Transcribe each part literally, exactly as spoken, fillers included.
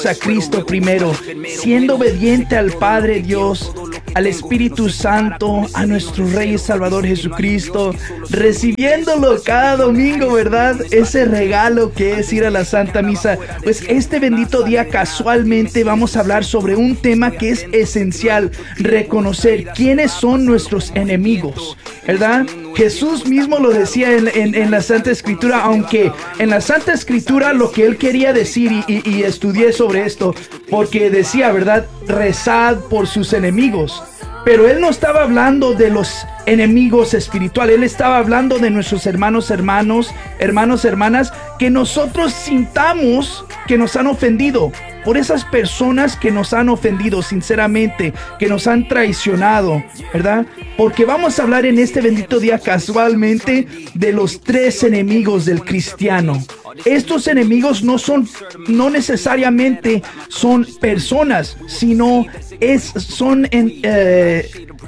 a Cristo primero, siendo obediente al Padre Dios, al Espíritu Santo, a nuestro Rey y Salvador Jesucristo, recibiéndolo cada domingo, ¿verdad? Ese regalo que es ir a la Santa Misa. Pues este bendito día casualmente vamos a hablar sobre un tema que es esencial, reconocer quiénes son nuestros enemigos, ¿verdad? Jesús mismo lo decía en, en, en la Santa Escritura, aunque en la Santa Escritura lo que él quería decir, y, y, y estudié sobre esto, porque decía, ¿verdad? Rezad por sus enemigos. Pero él no estaba hablando de los enemigos espirituales, él estaba hablando de nuestros hermanos, hermanos, hermanos, hermanas, que nosotros sintamos que nos han ofendido, por esas personas que nos han ofendido sinceramente, que nos han traicionado, ¿verdad? Porque vamos a hablar en este bendito día casualmente de los tres enemigos del cristiano. Estos enemigos no son, no necesariamente son personas, sino es, son, en, eh,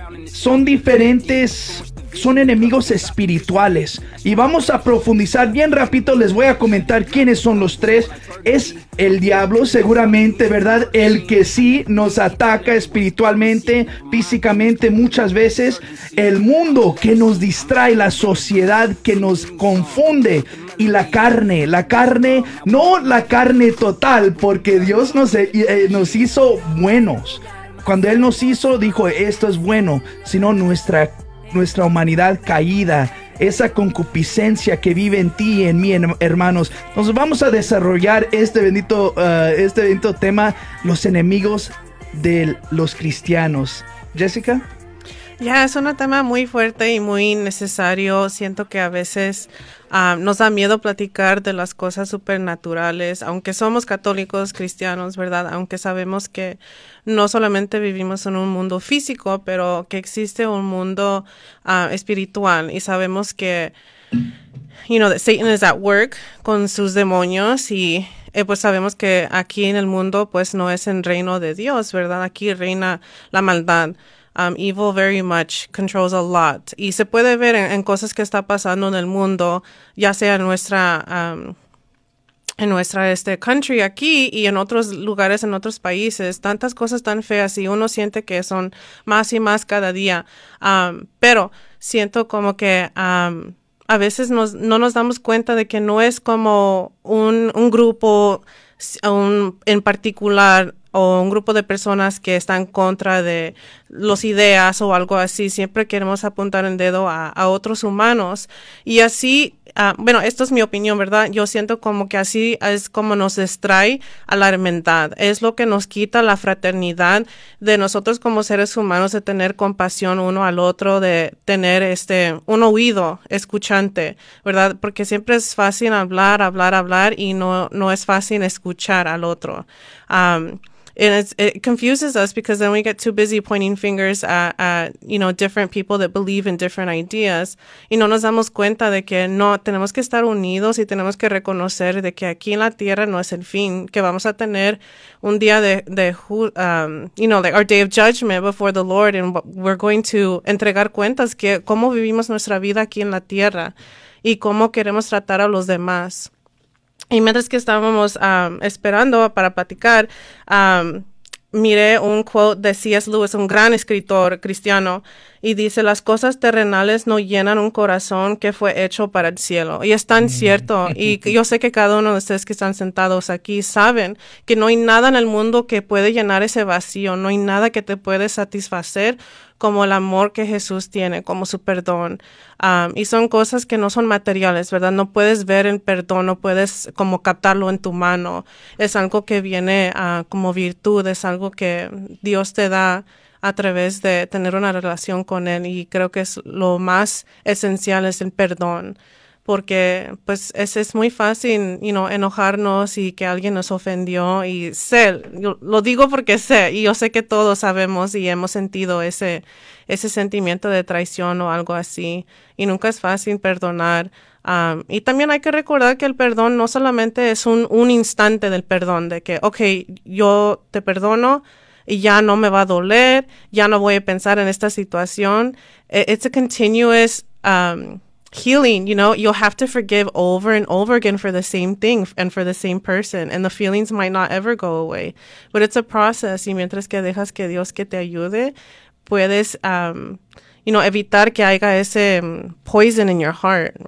son diferentes, son enemigos espirituales. Y vamos a profundizar bien rápido, les voy a comentar quiénes son los tres. Es el diablo, seguramente, ¿verdad? El que sí nos ataca espiritualmente, físicamente muchas veces. El mundo que nos distrae, la sociedad que nos confunde. Y la carne, la carne, no la carne total, porque Dios nos, eh, nos hizo buenos. Cuando Él nos hizo, dijo, esto es bueno, sino nuestra, nuestra humanidad caída, esa concupiscencia que vive en ti y en mí, hermanos. Nos vamos a desarrollar este bendito, uh, este bendito tema, los enemigos de los cristianos. Jessica. Ya, yeah, es un tema muy fuerte y muy necesario. Siento que a veces uh, nos da miedo platicar de las cosas supernaturales, aunque somos católicos, cristianos, ¿verdad? Aunque sabemos que no solamente vivimos en un mundo físico, pero que existe un mundo uh, espiritual, y sabemos que, you know, that Satan is at work con sus demonios, y eh, pues sabemos que aquí en el mundo pues no es el reino de Dios, ¿verdad? Aquí reina la maldad. Um, evil very much controls a lot. Y se puede ver en, en cosas que está pasando en el mundo, ya sea en nuestra, um, en nuestra este country aquí y en otros lugares, en otros países. Tantas cosas tan feas y uno siente que son más y más cada día. Um, pero siento como que um, a veces nos, no nos damos cuenta de que no es como un, un grupo un, en particular o un grupo de personas que están contra de las ideas o algo así. Siempre queremos apuntar el dedo a, a otros humanos. Y así, uh, bueno, esto es mi opinión, ¿verdad? Yo siento como que así es como nos distrae a la hermandad. Es lo que nos quita la fraternidad de nosotros como seres humanos, de tener compasión uno al otro, de tener este un oído escuchante, ¿verdad? Porque siempre es fácil hablar, hablar, hablar y no, no es fácil escuchar al otro. Um, And it's, it confuses us because then we get too busy pointing fingers at, at, you know, different people that believe in different ideas. Y no nos damos cuenta de que no, tenemos que estar unidos y tenemos que reconocer de que aquí en la tierra no es el fin, que vamos a tener un día de, de um, you know, like our day of judgment before the Lord, and we're going to entregar cuentas que cómo vivimos nuestra vida aquí en la tierra y cómo queremos tratar a los demás. Y mientras que estábamos um, esperando para platicar, um, miré un quote de C S Lewis, un gran escritor cristiano, y dice, las cosas terrenales no llenan un corazón que fue hecho para el cielo. Y es tan cierto. Y yo sé que cada uno de ustedes que están sentados aquí saben que no hay nada en el mundo que puede llenar ese vacío. No hay nada que te puede satisfacer como el amor que Jesús tiene, como su perdón. Um, y son cosas que no son materiales, ¿verdad? No puedes ver el perdón, no puedes como captarlo en tu mano. Es algo que viene uh, como virtud, es algo que Dios te da a través de tener una relación con Él, y creo que es lo más esencial, es el perdón, porque pues es, es muy fácil, you know, enojarnos y que alguien nos ofendió, y sé, yo lo digo porque sé, y yo sé que todos sabemos y hemos sentido ese, ese sentimiento de traición o algo así, y nunca es fácil perdonar. Um, y también hay que recordar que el perdón no solamente es un, un instante del perdón, de que, okay, yo te perdono, y ya no me va a doler, ya no voy a pensar en esta situación. It's a continuous um, healing, you know, you'll have to forgive over and over again for the same thing and for the same person, and the feelings might not ever go away, but it's a process. Y mientras que dejas que Dios que te ayude, puedes, um, you know, evitar que haya ese um, poison in your heart.